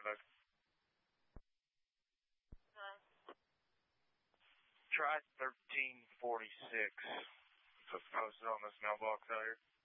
Dog. Try 1346. It's posted on this mailbox out here.